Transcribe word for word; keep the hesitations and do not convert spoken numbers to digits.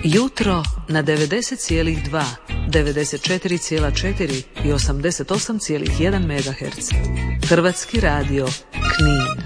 Jutro na devedeset zarez dva, devedeset četiri zarez četiri i osamdeset osam zarez jedan megaherca. Hrvatski radio Knin.